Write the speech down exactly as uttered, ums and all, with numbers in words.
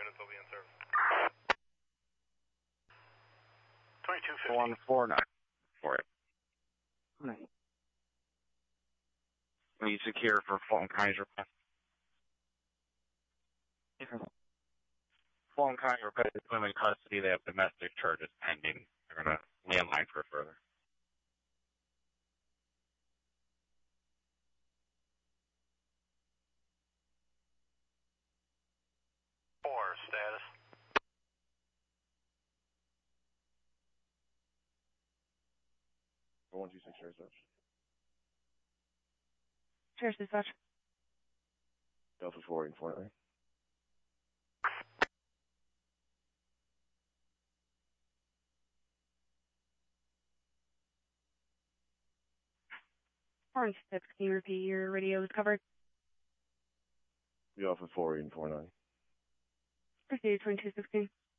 minutes will be in service. twenty-two fifty. one four nine for it. Right. Are you secure for Fulton County's request? Fulton County requested them in custody. They have domestic charges pending. They're going to landline for further. Four, status. one two six, Sheriff's Dispatch. Sheriff's Dispatch. Delta four eight four nine. Orange six, can you repeat your radio is covered? Be off at four eight four nine. Proceed twenty-two sixteen.